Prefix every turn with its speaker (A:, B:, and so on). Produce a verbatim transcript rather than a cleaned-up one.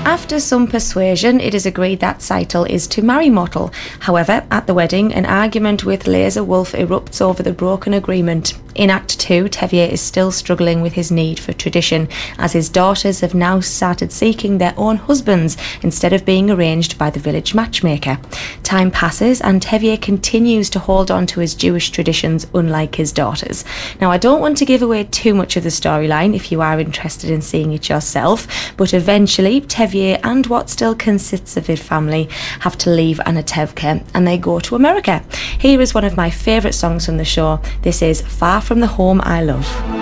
A: After some persuasion, it is agreed that Seitel is to marry Mottl. However, at the wedding, an argument with Laser Wolf erupts over the broken agreement. In Act two, Tevye is still struggling with his need for tradition, as his daughters have now started seeking their own husbands instead of being arranged by the village matchmaker. Time passes and Tevye continues to hold on to his Jewish traditions, unlike his daughters. Now, I don't want to give away too much of the storyline if you are interested in seeing it yourself, but eventually Tevye and what still consists of his family have to leave Anatevka and they go to America. Here is one of my favourite songs from the show. This is Far From the Home I Love.